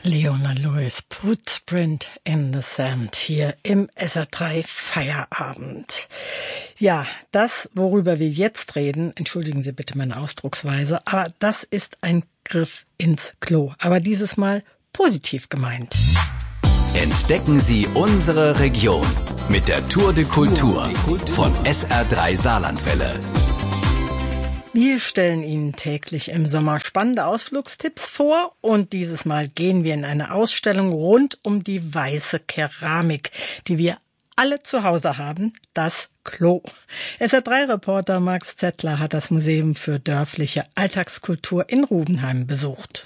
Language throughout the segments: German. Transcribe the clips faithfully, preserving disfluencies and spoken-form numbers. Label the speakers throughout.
Speaker 1: Leona Lewis, Footprint in the Sand, hier im S R drei Feierabend. Ja, das, worüber wir jetzt reden, entschuldigen Sie bitte meine Ausdrucksweise, aber das ist ein Griff ins Klo. Aber dieses Mal positiv gemeint.
Speaker 2: Entdecken Sie unsere Region mit der Tour de Kultur von S R drei Saarlandwelle.
Speaker 1: Wir stellen Ihnen täglich im Sommer spannende Ausflugstipps vor und dieses Mal gehen wir in eine Ausstellung rund um die weiße Keramik, die wir alle zu Hause haben, das Klo. S R drei Reporter Max Zettler hat das Museum für dörfliche Alltagskultur in Rubenheim besucht.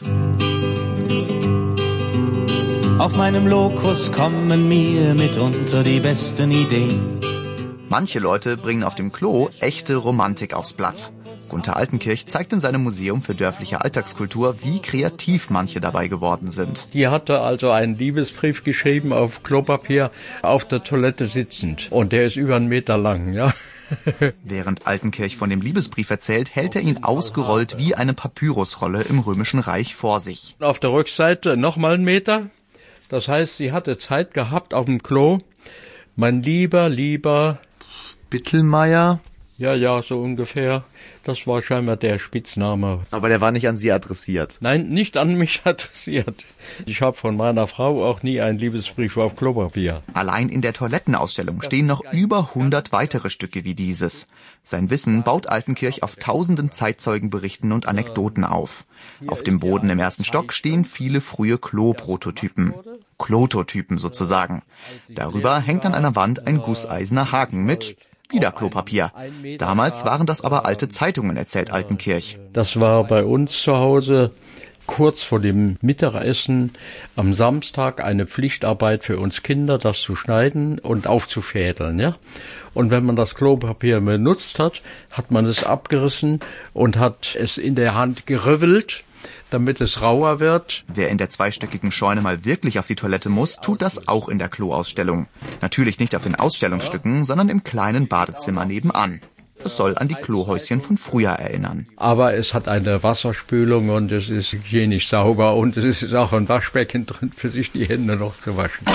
Speaker 3: Auf meinem Lokus kommen mir mitunter die besten Ideen.
Speaker 4: Manche Leute bringen auf dem Klo echte Romantik aufs Blatt. Gunter Altenkirch zeigt in seinem Museum für dörfliche Alltagskultur, wie kreativ manche dabei geworden sind.
Speaker 5: Die hatte also einen Liebesbrief geschrieben auf Klopapier auf der Toilette sitzend. Und der ist über einen Meter lang, ja.
Speaker 4: Während Altenkirch von dem Liebesbrief erzählt, hält er ihn ausgerollt wie eine Papyrusrolle im Römischen Reich vor sich.
Speaker 5: Auf der Rückseite nochmal einen Meter. Das heißt, sie hatte Zeit gehabt auf dem Klo. Mein lieber, lieber...
Speaker 4: Bittelmeier?
Speaker 5: Ja, ja, so ungefähr. Das war scheinbar der Spitzname.
Speaker 4: Aber der war nicht an Sie adressiert?
Speaker 5: Nein, nicht an mich adressiert. Ich habe von meiner Frau auch nie einen Liebesbrief auf Klopapier.
Speaker 4: Allein in der Toilettenausstellung stehen noch über hundert weitere Stücke wie dieses. Sein Wissen baut Altenkirch auf tausenden Zeitzeugenberichten und Anekdoten auf. Auf dem Boden im ersten Stock stehen viele frühe Klo-Prototypen. Klototypen sozusagen. Darüber hängt an einer Wand ein gusseiserner Haken mit... wieder Klopapier. Damals waren das aber alte Zeitungen, erzählt Altenkirch.
Speaker 5: Das war bei uns zu Hause kurz vor dem Mittagessen am Samstag eine Pflichtarbeit für uns Kinder, das zu schneiden und aufzufädeln, ja. Und wenn man das Klopapier benutzt hat, hat man es abgerissen und hat es in der Hand gerüffelt, damit es rauer wird.
Speaker 4: Wer in der zweistöckigen Scheune mal wirklich auf die Toilette muss, tut das auch in der Kloausstellung. Natürlich nicht auf den Ausstellungsstücken, sondern im kleinen Badezimmer nebenan. Es soll an die Klohäuschen von früher erinnern.
Speaker 5: Aber es hat eine Wasserspülung und es ist hygienisch sauber und es ist auch ein Waschbecken drin, für sich die Hände noch zu waschen.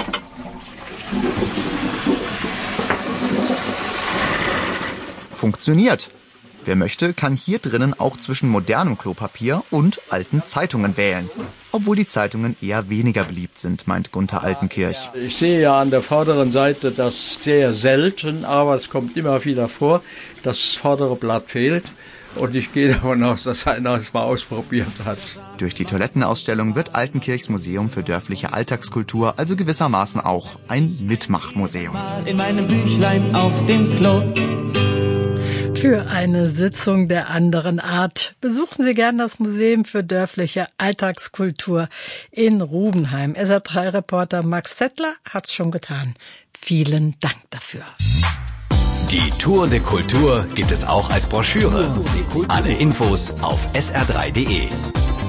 Speaker 4: Funktioniert. Wer möchte, kann hier drinnen auch zwischen modernem Klopapier und alten Zeitungen wählen. Obwohl die Zeitungen eher weniger beliebt sind, meint Gunter Altenkirch.
Speaker 5: Ich sehe ja an der vorderen Seite das sehr selten, aber es kommt immer wieder vor, das vordere Blatt fehlt. Und ich gehe davon aus, dass einer es mal ausprobiert hat.
Speaker 4: Durch die Toilettenausstellung wird Altenkirchs Museum für dörfliche Alltagskultur also gewissermaßen auch ein Mitmachmuseum.
Speaker 3: In meinem Büchlein auf dem Klo.
Speaker 1: Für eine Sitzung der anderen Art besuchen Sie gern das Museum für dörfliche Alltagskultur in Rubenheim. S R drei Reporter Max Zettler hat's schon getan. Vielen Dank dafür.
Speaker 2: Die Tour de Kultur gibt es auch als Broschüre. Alle Infos auf S R drei punkt de.